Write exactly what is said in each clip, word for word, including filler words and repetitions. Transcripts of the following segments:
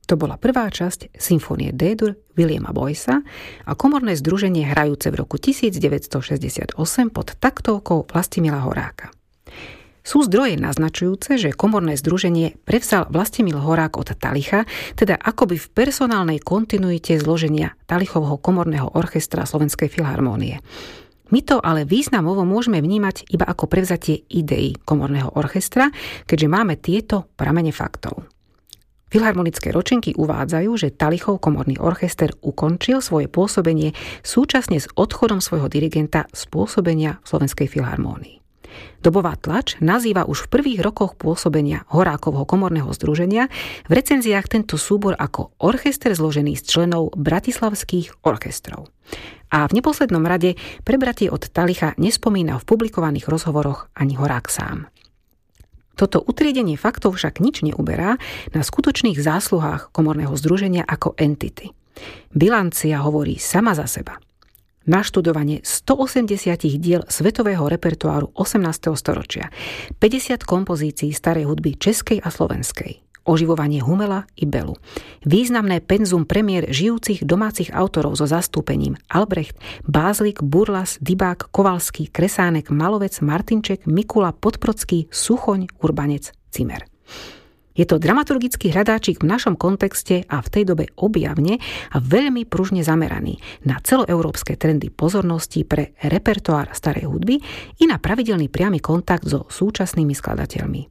To bola prvá časť symfónie D-dur Williama Boycea a komorné združenie hrajúce v roku devätnásťstošesťdesiatosem pod taktovkou Vlastimila Horáka. Sú zdroje naznačujúce, že komorné združenie prevzal Vlastimil Horák od Talicha, teda akoby v personálnej kontinuite zloženia Talichovho komorného orchestra Slovenskej filharmónie. My to ale významovo môžeme vnímať iba ako prevzatie ideí komorného orchestra, keďže máme tieto pramene faktov. Filharmonické ročenky uvádzajú, že Talichov komorný orchester ukončil svoje pôsobenie súčasne s odchodom svojho dirigenta z pôsobenia v Slovenskej filharmónii. Dobová tlač nazýva už v prvých rokoch pôsobenia Horákovho komorného združenia v recenziách tento súbor ako orchester zložený z členov bratislavských orchestrov. A v neposlednom rade prebratie od Talicha nespomína v publikovaných rozhovoroch ani Horák sám. Toto utriedenie faktov však nič neuberá na skutočných zásluhách komorného združenia ako entity. Bilancia hovorí sama za seba. Naštudovanie stoosemdesiat diel svetového repertoáru osemnásteho storočia, päťdesiat kompozícií starej hudby českej a slovenskej, oživovanie Humela i Belu, významné penzum premiér žijúcich domácich autorov so zastúpením Albrecht, Bázlik, Burlas, Dybák, Kovalský, Kresánek, Malovec, Martinček, Mikula, Podprodský, Suchoň, Urbanec, Cimer. Je to dramaturgický hľadáčik v našom kontexte a v tej dobe objavne a veľmi pružne zameraný na celoeurópske trendy pozornosti pre repertoár starej hudby i na pravidelný priamy kontakt so súčasnými skladateľmi.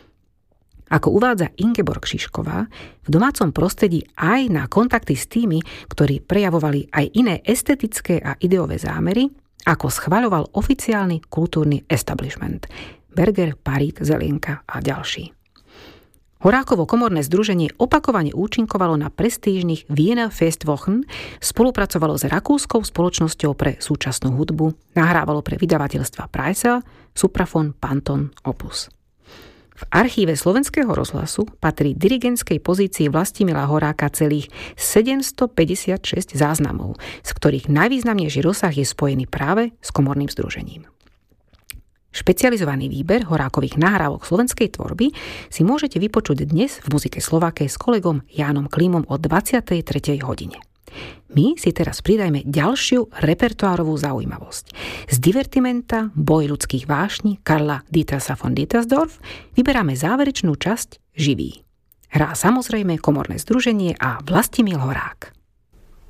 Ako uvádza Ingeborg Šišková, v domácom prostredí aj na kontakty s tými, ktorí prejavovali aj iné estetické a ideové zámery, ako schvaľoval oficiálny kultúrny establishment Berger, Parík, Zelienka a ďalší. Horákovo komorné združenie opakovane účinkovalo na prestížnych Wiener Festwochen, spolupracovalo s rakúskou spoločnosťou pre súčasnú hudbu, nahrávalo pre vydavateľstva Preissel, Supraphon, Panton, Opus. V archíve Slovenského rozhlasu patrí dirigentskej pozícii Vlastimila Horáka celých sedemstopäťdesiatšesť záznamov, z ktorých najvýznamnejší rozsah je spojený práve s komorným združením. Špecializovaný výber Horákových nahrávok slovenskej tvorby si môžete vypočuť dnes v Muzike Slovákej s kolegom Jánom Klímom o dvadsiatej tretej hodine. My si teraz pridajme ďalšiu repertoárovú zaujímavosť. Z divertimenta Boj ľudských vášní Karla Dietersa von Dietersdorf vyberáme záverečnú časť Živý. Hrá samozrejme komorné združenie a Vlastimil Horák.